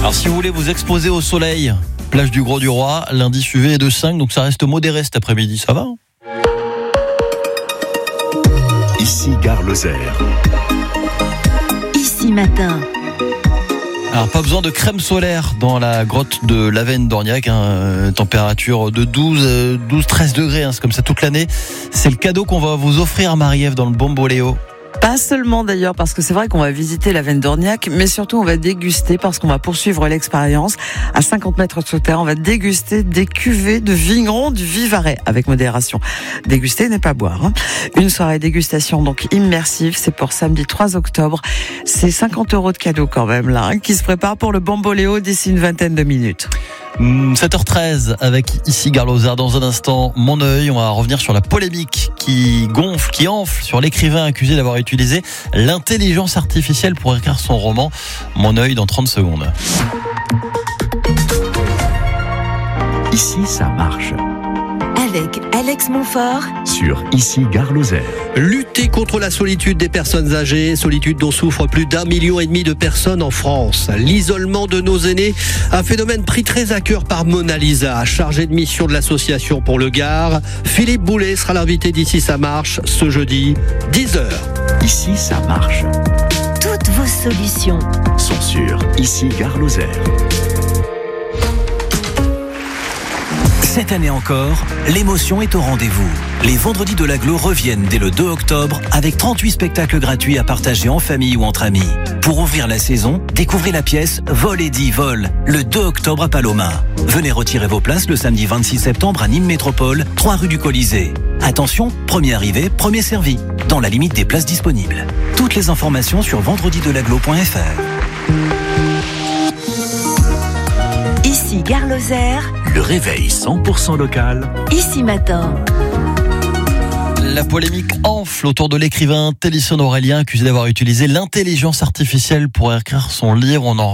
Alors si vous voulez vous exposer au soleil, plage du Gros du Roi, l'indice UV est de 5, donc ça reste modéré cet après-midi, ça va ? Ici Gare Lozère. Ici Matin. Alors pas besoin de crème solaire dans la grotte de Lavenne-d'Orniac, température de 12-13 degrés, c'est comme ça toute l'année. C'est le cadeau qu'on va vous offrir, Marie-Ève, dans le Bomboléo. Pas seulement d'ailleurs, parce que c'est vrai qu'on va visiter Lavenne-d'Orniac, mais surtout on va déguster, parce qu'on va poursuivre l'expérience. À 50 mètres sous terre, on va déguster des cuvées de vignerons du Vivarais, avec modération. Déguster n'est pas boire. Une soirée dégustation donc immersive, c'est pour samedi 3 octobre. C'est 50 € de cadeau quand même là, qui se prépare pour le Bomboléo d'ici une vingtaine de minutes. 7h13 avec ici Gare Lozère. Dans un instant, Mon œil. On va revenir sur la polémique qui enfle sur l'écrivain accusé d'avoir utilisé l'intelligence artificielle pour écrire son roman. Mon œil dans 30 secondes. Ici, ça marche. Avec Alex Montfort. Sur Ici Gare Lozère. Lutter contre la solitude des personnes âgées, solitude dont souffrent plus d'1,5 million de personnes en France. L'isolement de nos aînés, un phénomène pris très à cœur par Mona Lisa, chargée de mission de l'association pour le Gard. Philippe Boulet sera l'invité d'Ici ça marche ce jeudi, 10h. Ici, ça marche. Toutes vos solutions Sont sur Ici Gare Lozère. Cette année encore, l'émotion est au rendez-vous. Les Vendredis de l'Agglo reviennent dès le 2 octobre avec 38 spectacles gratuits à partager en famille ou entre amis. Pour ouvrir la saison, découvrez la pièce Vol et dit Vol, le 2 octobre à Paloma. Venez retirer vos places le samedi 26 septembre à Nîmes Métropole, 3 rue du Colisée. Attention, premier arrivé, premier servi, dans la limite des places disponibles. Toutes les informations sur vendredidelaglo.fr. Ici Gare Lozère. Le réveil 100% local. Ici Matin. La polémique enfle autour de l'écrivain Télisson Aurélien, accusé d'avoir utilisé l'intelligence artificielle pour écrire son livre. On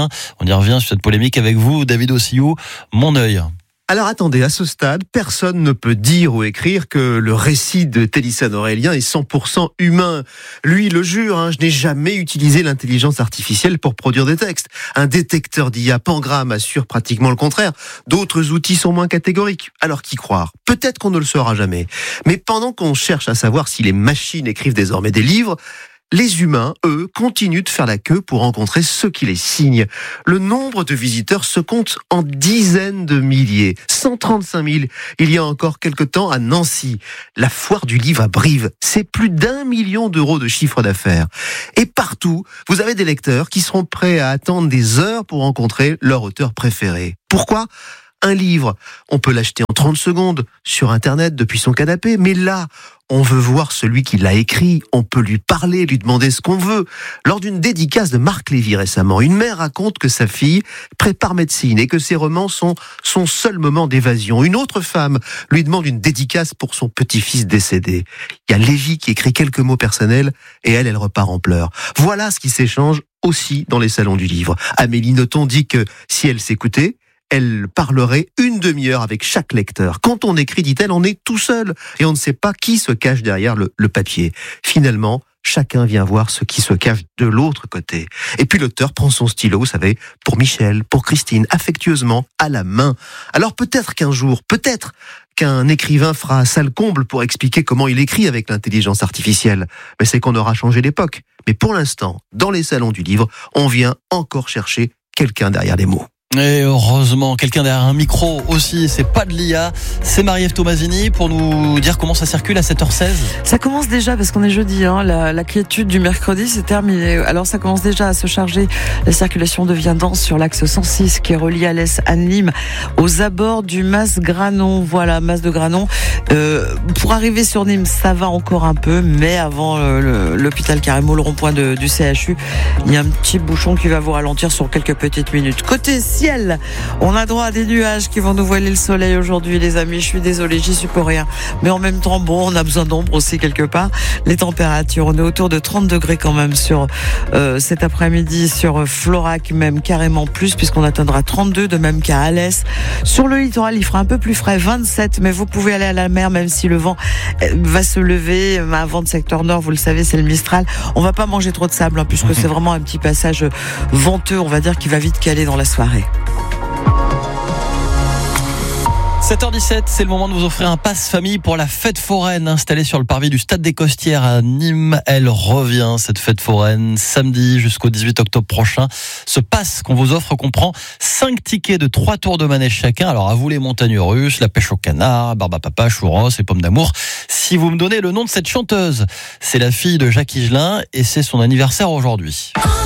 y revient sur cette polémique avec vous, David Ossillou. Mon œil. Alors attendez, à ce stade, personne ne peut dire ou écrire que le récit de Télisson Aurélien est 100% humain. Lui, il le jure, je n'ai jamais utilisé l'intelligence artificielle pour produire des textes. Un détecteur d'IA Pangram assure pratiquement le contraire. D'autres outils sont moins catégoriques. Alors qui croire ? Peut-être qu'on ne le saura jamais. Mais pendant qu'on cherche à savoir si les machines écrivent désormais des livres, les humains, eux, continuent de faire la queue pour rencontrer ceux qui les signent. Le nombre de visiteurs se compte en dizaines de milliers. 135 000 il y a encore quelque temps à Nancy. La foire du livre à Brive, c'est plus d'1 million d'euros de chiffre d'affaires. Et partout, vous avez des lecteurs qui seront prêts à attendre des heures pour rencontrer leur auteur préféré. Pourquoi ? Un livre, on peut l'acheter en 30 secondes sur Internet depuis son canapé, mais là, on veut voir celui qui l'a écrit, on peut lui parler, lui demander ce qu'on veut. Lors d'une dédicace de Marc Lévy récemment, une mère raconte que sa fille prépare médecine et que ses romans sont son seul moment d'évasion. Une autre femme lui demande une dédicace pour son petit-fils décédé. Il y a Lévy qui écrit quelques mots personnels et elle repart en pleurs. Voilà ce qui s'échange aussi dans les salons du livre. Amélie Nothomb dit que si elle s'écoutait, elle parlerait une demi-heure avec chaque lecteur. Quand on écrit, dit-elle, on est tout seul et on ne sait pas qui se cache derrière le papier. Finalement, chacun vient voir ce qui se cache de l'autre côté. Et puis l'auteur prend son stylo, vous savez, pour Michel, pour Christine, affectueusement, à la main. Alors peut-être qu'un jour, peut-être qu'un écrivain fera sale comble pour expliquer comment il écrit avec l'intelligence artificielle. Mais c'est qu'on aura changé l'époque. Mais pour l'instant, dans les salons du livre, on vient encore chercher quelqu'un derrière les mots. Et heureusement, quelqu'un derrière un micro aussi, c'est pas de l'IA, c'est Marie-Ève Tomasini pour nous dire comment ça circule à 7h16. Ça commence déjà parce qu'on est jeudi, la quiétude du mercredi c'est terminé. Alors ça commence déjà à se charger. La circulation devient dense sur l'axe 106 qui relie Alès à Nîmes aux abords du Mas Granon. Voilà, Mas de Granon. Pour arriver sur Nîmes, ça va encore un peu, mais avant l'hôpital Carrémo, le rond-point du CHU, il y a un petit bouchon qui va vous ralentir sur quelques petites minutes. Côté ciel. On a droit à des nuages qui vont nous voiler le soleil aujourd'hui, les amis. Je suis désolée, j'y suis pour rien. Mais en même temps, bon, on a besoin d'ombre aussi quelque part. Les températures, on est autour de 30 degrés quand même sur cet après-midi, sur Florac même carrément plus, puisqu'on atteindra 32, de même qu'à Alès. Sur le littoral, il fera un peu plus frais, 27, mais vous pouvez aller à la mer, même si le vent va se lever. Un vent de secteur nord, vous le savez, c'est le Mistral. On va pas manger trop de sable, puisque c'est vraiment un petit passage venteux, on va dire, qui va vite caler dans la soirée. 7h17, c'est le moment de vous offrir un pass famille pour la fête foraine installée sur le parvis du Stade des Costières à Nîmes. Elle revient, cette fête foraine, samedi jusqu'au 18 octobre prochain. Ce pass qu'on vous offre comprend 5 tickets de 3 tours de manège chacun. Alors à vous les montagnes russes, la pêche au canard, barbe à papa, churros et pommes d'amour. Si vous me donnez le nom de cette chanteuse, c'est la fille de Jacques Higelin et c'est son anniversaire aujourd'hui.